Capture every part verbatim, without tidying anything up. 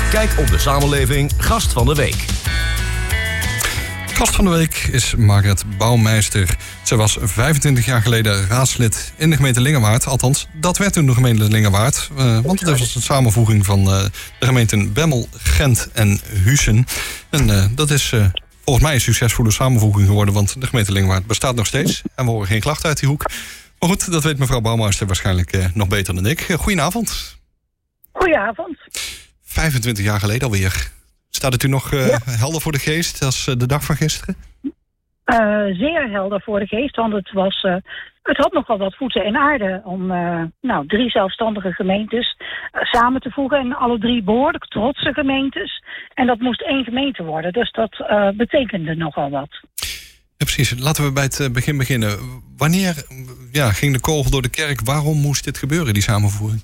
Kijk op de samenleving Gast van de Week. Gast van de week is Margaret Bouwmeister. Ze was vijfentwintig jaar geleden raadslid in de gemeente Lingewaard. Althans, dat werd toen de gemeente Lingewaard. Uh, want het was een samenvoeging van uh, de gemeenten Bemmel, Gent en Huissen. En uh, dat is uh, volgens mij een succesvolle samenvoeging geworden. Want de gemeente Lingewaard bestaat nog steeds. En we horen geen klachten uit die hoek. Maar goed, dat weet mevrouw Bouwmeister waarschijnlijk uh, nog beter dan ik. Uh, goedenavond. Goedenavond. vijfentwintig jaar geleden alweer. Staat het u nog uh, ja. helder voor de geest als uh, de dag van gisteren? Uh, zeer helder voor de geest, want het, was, uh, het had nogal wat voeten in aarde om uh, nou, drie zelfstandige gemeentes uh, samen te voegen. En alle drie behoorlijk trotse gemeentes. En dat moest één gemeente worden, dus dat uh, betekende nogal wat. Ja, precies. Laten we bij het begin beginnen. Wanneer ja, ging de kogel door de kerk? Waarom moest dit gebeuren, die samenvoeging?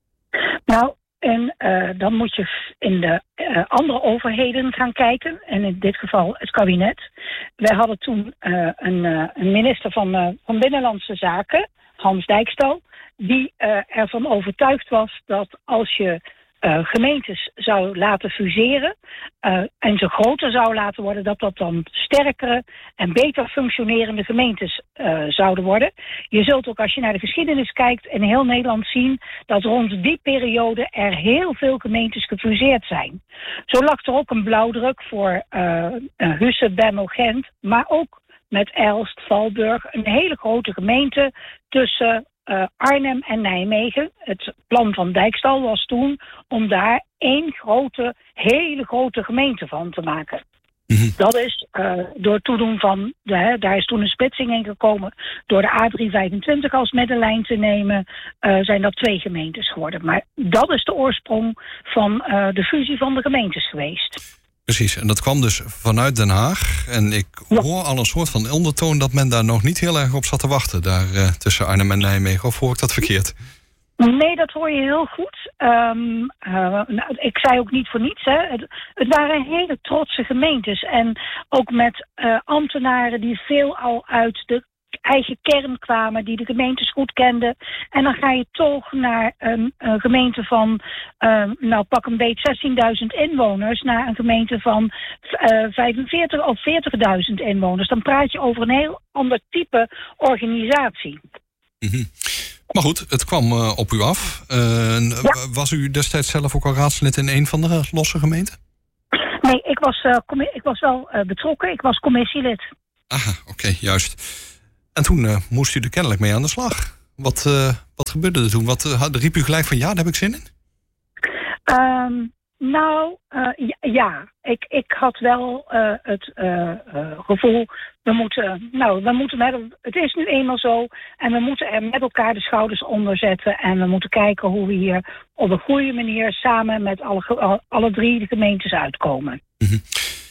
Nou, En uh, dan moet je in de uh, andere overheden gaan kijken. En in dit geval het kabinet. Wij hadden toen uh, een, uh, een minister van, uh, van Binnenlandse Zaken, Hans Dijkstal, die uh, ervan overtuigd was dat als je uh, gemeentes zou laten fuseren uh, en ze groter zou laten worden, dat dat dan sterkere en beter functionerende gemeentes uh, zouden worden. Je zult ook als je naar de geschiedenis kijkt in heel Nederland zien dat rond die periode er heel veel gemeentes gefuseerd zijn. Zo lag er ook een blauwdruk voor uh, uh, Huissen, Bemmel, Gent, maar ook met Elst, Valburg, een hele grote gemeente tussen Uh, Arnhem en Nijmegen. Het plan van Dijkstal was toen om daar één grote, hele grote gemeente van te maken. Mm-hmm. Dat is uh, door toedoen van, de, hè, daar is toen een splitsing in gekomen, door de A driehonderdvijfentwintig als middenlijn te nemen, uh, zijn dat twee gemeentes geworden. Maar dat is de oorsprong van uh, de fusie van de gemeentes geweest. Precies, en dat kwam dus vanuit Den Haag. En ik ja. hoor al een soort van ondertoon dat men daar nog niet heel erg op zat te wachten. Daar uh, tussen Arnhem en Nijmegen. Of hoor ik dat verkeerd? Nee, dat hoor je heel goed. Um, uh, nou, ik zei ook niet voor niets. Hè. Het, het waren hele trotse gemeentes. En ook met uh, ambtenaren die veel al uit de eigen kern kwamen, die de gemeentes goed kenden. En dan ga je toch naar een, een gemeente van, uh, nou pak een beetje zestienduizend inwoners, naar een gemeente van uh, vijfenveertig of veertigduizend inwoners. Dan praat je over een heel ander type organisatie. Mm-hmm. Maar goed, het kwam uh, op u af. Uh, ja. Was u destijds zelf ook al raadslid in een van de losse gemeenten? Nee, ik was, uh, commi- ik was wel uh, betrokken. Ik was commissielid. Aha, oké, okay, juist. En toen uh, moest u er kennelijk mee aan de slag. Wat, uh, wat gebeurde er toen? Wat, uh, riep u gelijk van ja, daar heb ik zin in? Um, nou, uh, ja, ja. Ik, ik had wel uh, het uh, uh, gevoel, we moeten, nou, we moeten met, het is nu eenmaal zo, en we moeten er met elkaar de schouders onder zetten en we moeten kijken hoe we hier op een goede manier samen met alle, alle drie de gemeentes uitkomen. Mm-hmm.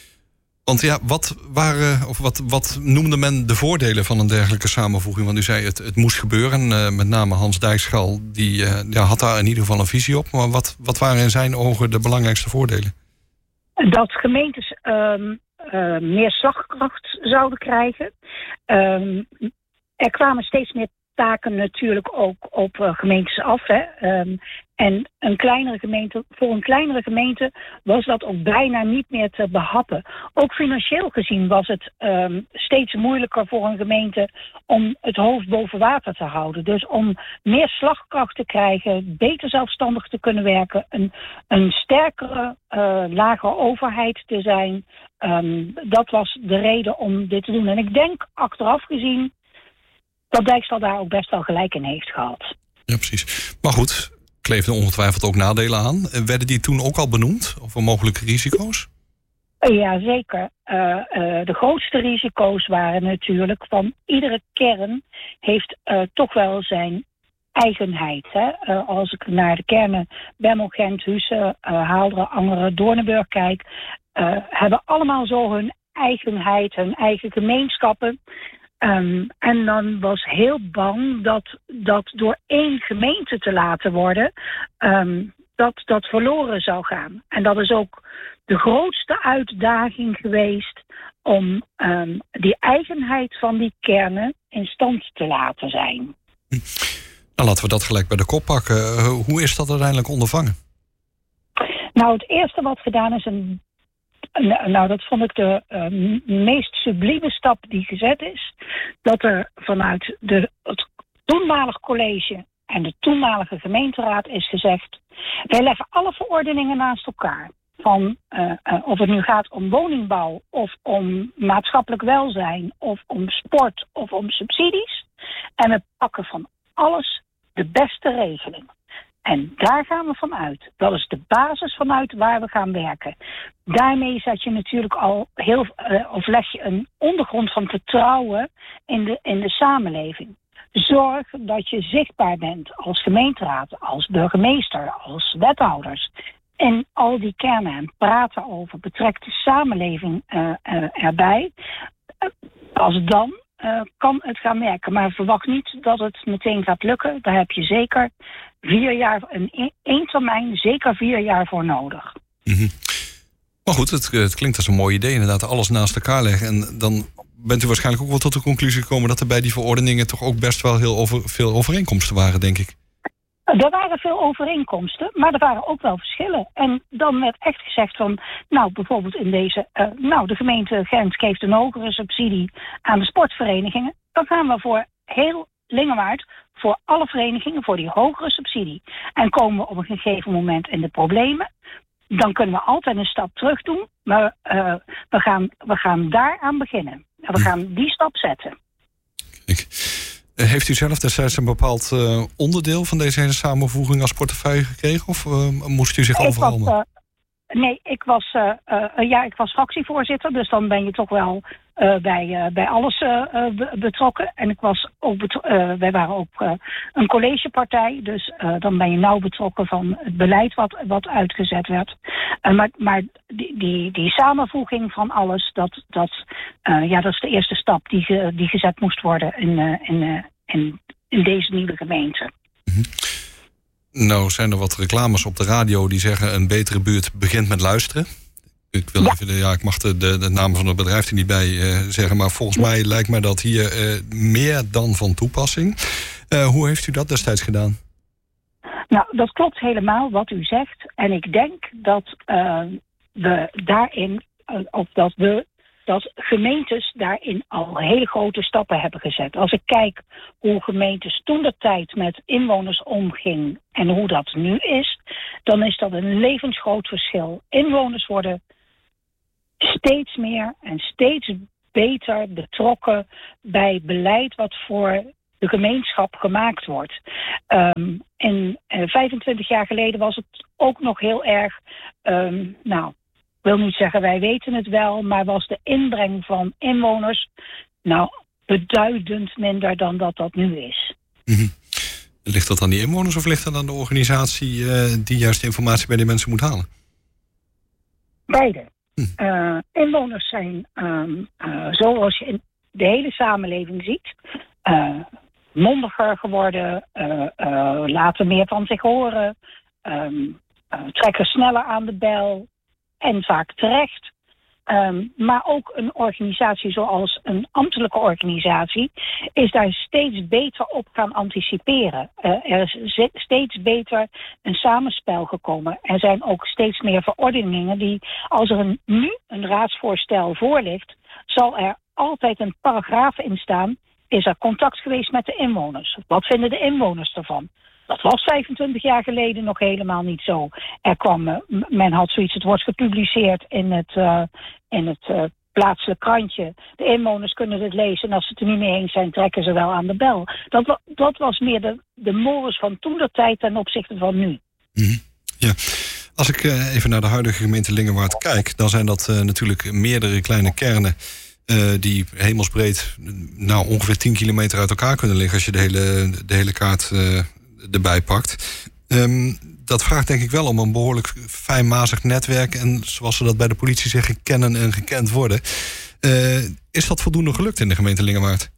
Want ja, wat waren, of wat, wat noemde men de voordelen van een dergelijke samenvoeging? Want u zei het, het moest gebeuren. Uh, met name Hans Dijkstal, die uh, ja, had daar in ieder geval een visie op. Maar wat, wat waren in zijn ogen de belangrijkste voordelen? Dat gemeentes um, uh, meer slagkracht zouden krijgen. Um, er kwamen steeds meer taken natuurlijk ook op uh, gemeentes af. Hè. Um, en een kleinere gemeente, voor een kleinere gemeente was dat ook bijna niet meer te behappen. Ook financieel gezien was het um, steeds moeilijker voor een gemeente om het hoofd boven water te houden. Dus om meer slagkracht te krijgen, beter zelfstandig te kunnen werken, een, een sterkere, uh, lagere overheid te zijn. Um, dat was de reden om dit te doen. En ik denk achteraf gezien dat Dijkstal daar ook best wel gelijk in heeft gehad. Ja, precies. Maar goed, kleefden ongetwijfeld ook nadelen aan. Werden die toen ook al benoemd over mogelijke risico's? Ja, zeker. Uh, uh, de grootste risico's waren natuurlijk van iedere kern heeft uh, toch wel zijn eigenheid. Hè? Uh, als ik naar de kernen Bemmel, Gent, Huissen, uh, Haalderen, Angeren, Doornenburg kijk, uh, hebben allemaal zo hun eigenheid, hun eigen gemeenschappen. Um, en dan was heel bang dat dat door één gemeente te laten worden, um, dat dat verloren zou gaan. En dat is ook de grootste uitdaging geweest om um, die eigenheid van die kernen in stand te laten zijn. Nou, laten we dat gelijk bij de kop pakken. Uh, hoe is dat uiteindelijk ondervangen? Nou, het eerste wat gedaan is, een, nou dat vond ik de uh, meest sublieme stap die gezet is. Dat er vanuit de, het toenmalig college en de toenmalige gemeenteraad is gezegd, wij leggen alle verordeningen naast elkaar. Van uh, uh, of het nu gaat om woningbouw of om maatschappelijk welzijn of om sport of om subsidies. En we pakken van alles de beste regeling. En daar gaan we vanuit. Dat is de basis vanuit waar we gaan werken. Daarmee zet je natuurlijk al heel, uh, of leg je een ondergrond van vertrouwen in de, in de samenleving. Zorg dat je zichtbaar bent als gemeenteraad, als burgemeester, als wethouders. En al die kernen en praten over, betrek de samenleving uh, uh, erbij. Uh, als dan uh, kan het gaan werken. Maar verwacht niet dat het meteen gaat lukken. Daar heb je zeker vier jaar, een één termijn, zeker vier jaar voor nodig. Mm-hmm. Maar goed, het, het klinkt als een mooi idee inderdaad, alles naast elkaar leggen. En dan bent u waarschijnlijk ook wel tot de conclusie gekomen dat er bij die verordeningen toch ook best wel heel over, veel overeenkomsten waren, denk ik. Er waren veel overeenkomsten, maar er waren ook wel verschillen. En dan werd echt gezegd van, nou bijvoorbeeld in deze, uh, nou de gemeente Gent geeft een hogere subsidie aan de sportverenigingen. Dan gaan we voor heel Lingewaard, voor alle verenigingen, voor die hogere subsidie. En komen we op een gegeven moment in de problemen, dan kunnen we altijd een stap terug doen. Maar uh, we, gaan, we gaan daaraan beginnen. En we gaan die stap zetten. Kijk. Heeft u zelf destijds een bepaald uh, onderdeel van deze hele samenvoeging als portefeuille gekregen? Of uh, moest u zich overal... Was, uh, nee, ik was, uh, uh, ja, ik was fractievoorzitter. Dus dan ben je toch wel uh, bij, uh, bij alles uh, uh, betrokken. En ik was ook betro- uh, wij waren ook uh, een collegepartij. Dus uh, dan ben je nauw betrokken van het beleid wat, wat uitgezet werd. Uh, maar maar die, die, die samenvoeging van alles, dat, dat, uh, ja, dat is de eerste stap die, ge, die gezet moest worden in, uh, in, uh, in, in deze nieuwe gemeente. Mm-hmm. Nou zijn er wat reclames op de radio die zeggen een betere buurt begint met luisteren. Ik wil ja. even, ja, ik mag de, de, de naam van het bedrijf er niet bij uh, zeggen, maar volgens ja. mij lijkt mij dat hier uh, meer dan van toepassing. Uh, hoe heeft u dat destijds gedaan? Nou, dat klopt helemaal wat u zegt. En ik denk dat uh, we daarin, uh, of dat we, dat gemeentes daarin al hele grote stappen hebben gezet. Als ik kijk hoe gemeentes toen de tijd met inwoners omging en hoe dat nu is, dan is dat een levensgroot verschil. Inwoners worden steeds meer en steeds beter betrokken bij beleid wat voor de gemeenschap gemaakt wordt. Um, en uh, vijfentwintig jaar geleden was het ook nog heel erg, um, nou, ik wil niet zeggen wij weten het wel, maar was de inbreng van inwoners nou beduidend minder dan dat dat nu is. Mm-hmm. Ligt dat aan die inwoners of ligt dat aan de organisatie uh, die juist informatie bij die mensen moet halen? Beide. Hm. Uh, inwoners zijn, um, uh, zoals je in de hele samenleving ziet, uh, mondiger geworden, uh, uh, laten meer van zich horen, um, uh, trekken sneller aan de bel en vaak terecht. Um, maar ook een organisatie zoals een ambtelijke organisatie is daar steeds beter op gaan anticiperen. Uh, er is steeds beter een samenspel gekomen. Er zijn ook steeds meer verordeningen die, als er een, nu een raadsvoorstel voor ligt, zal er altijd een paragraaf in staan. Is er contact geweest met de inwoners? Wat vinden de inwoners ervan? Dat was vijfentwintig jaar geleden nog helemaal niet zo. Er kwam, uh, men had zoiets, het wordt gepubliceerd in het, uh, in het uh, plaatselijk krantje. De inwoners kunnen het lezen en als ze het er niet mee eens zijn, trekken ze wel aan de bel. Dat, dat was meer de, de mores van toentertijd ten opzichte van nu. Mm-hmm. Ja. Als ik uh, even naar de huidige gemeente Lingewaard kijk, dan zijn dat uh, natuurlijk meerdere kleine kernen Uh, die hemelsbreed nou, ongeveer tien kilometer uit elkaar kunnen liggen als je de hele, de hele kaart uh, erbij pakt. Um, dat vraagt denk ik wel om een behoorlijk fijnmazig netwerk en zoals ze dat bij de politie zeggen, kennen en gekend worden. Uh, is dat voldoende gelukt in de gemeente Lingewaard?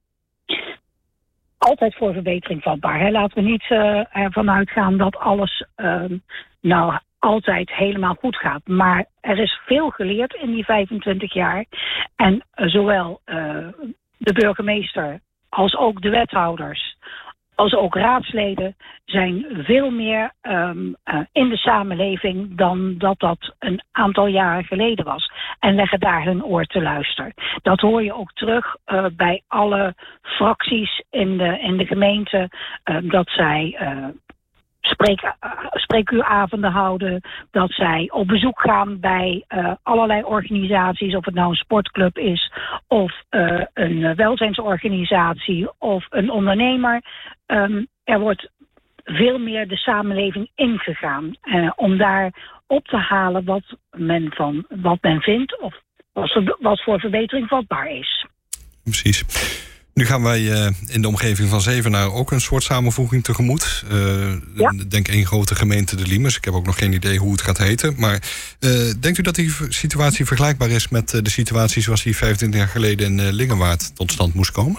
Altijd voor verbetering vatbaar. Hè? Laten we niet uh, ervan uitgaan dat alles uh, nou altijd helemaal goed gaat. Maar er is veel geleerd in die vijfentwintig jaar. En uh, zowel uh, de burgemeester als ook de wethouders als ook raadsleden zijn veel meer um, uh, in de samenleving dan dat dat een aantal jaren geleden was. En leggen daar hun oor te luisteren. Dat hoor je ook terug uh, bij alle fracties in de, in de gemeente. Uh, dat zij uh, spreek, uh, spreekuuravonden houden. Dat zij op bezoek gaan bij uh, allerlei organisaties. Of het nou een sportclub is of uh, een welzijnsorganisatie of een ondernemer. Um, er wordt veel meer de samenleving ingegaan. Uh, om daar op te halen wat men, van, wat men vindt of wat, wat voor verbetering vatbaar is. Precies. Nu gaan wij uh, in de omgeving van Zevenaar ook een soort samenvoeging tegemoet. Uh, ja. Denk één grote gemeente, de Liemers. Ik heb ook nog geen idee hoe het gaat heten. Maar uh, denkt u dat die situatie vergelijkbaar is met uh, de situatie zoals die vijfentwintig jaar geleden in uh, Lingewaard tot stand moest komen?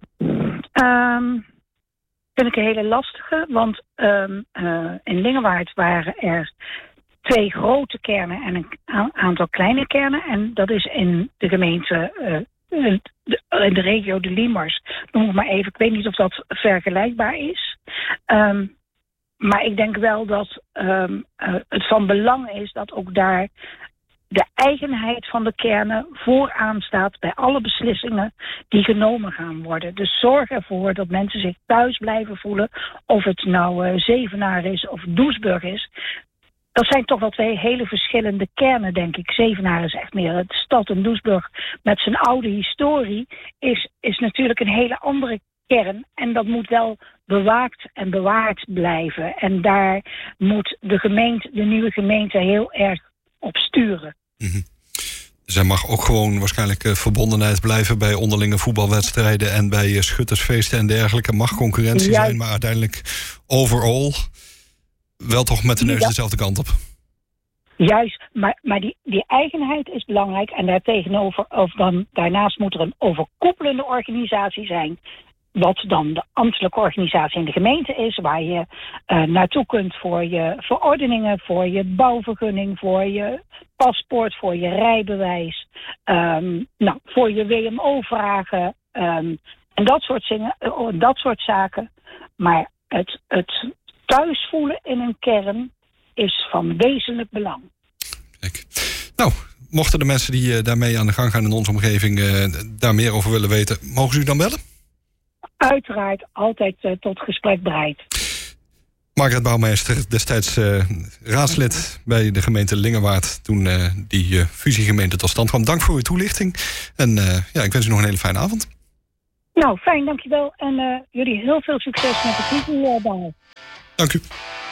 Um, vind ik een hele lastige. Want um, uh, in Lingewaard waren er twee grote kernen en een a- aantal kleine kernen. En dat is in de gemeente... Uh, In de, in de regio de Liemers, noem ik maar even. Ik weet niet of dat vergelijkbaar is. Um, maar ik denk wel dat um, uh, het van belang is dat ook daar de eigenheid van de kernen vooraan staat bij alle beslissingen die genomen gaan worden. Dus zorg ervoor dat mensen zich thuis blijven voelen. Of het nou uh, Zevenaar is of Doesburg is. Dat zijn toch wel twee hele verschillende kernen, denk ik. Zevenaar is echt meer het stad en Doesburg met zijn oude historie is, is natuurlijk een hele andere kern. En dat moet wel bewaakt en bewaard blijven. En daar moet de gemeente, de nieuwe gemeente heel erg op sturen. Mm-hmm. Dus er mag ook gewoon waarschijnlijk uh, verbondenheid blijven bij onderlinge voetbalwedstrijden en bij uh, schuttersfeesten en dergelijke. Mag concurrentie ja. zijn, maar uiteindelijk overal wel toch met de neus ja. dezelfde kant op. Juist, maar, maar die, die eigenheid is belangrijk. En daartegenover, of dan, daarnaast moet er een overkoepelende organisatie zijn. Wat dan de ambtelijke organisatie in de gemeente is. Waar je uh, naartoe kunt voor je verordeningen, voor je bouwvergunning, voor je paspoort, voor je rijbewijs. Um, nou, voor je W M O-vragen. Um, en dat soort, zingen, uh, dat soort zaken. Maar het... het thuis voelen in een kern is van wezenlijk belang. Kijk. Nou, mochten de mensen die uh, daarmee aan de gang gaan in onze omgeving uh, daar meer over willen weten, mogen ze u dan bellen? Uiteraard, altijd uh, tot gesprek bereid. Margaret Bouwmeester, destijds uh, raadslid bij de gemeente Lingewaard, toen uh, die uh, fusiegemeente tot stand kwam. Dank voor uw toelichting. En uh, ja, ik wens u nog een hele fijne avond. Nou, fijn, dankjewel. En uh, jullie heel veel succes met de fusiebouw. Dank u.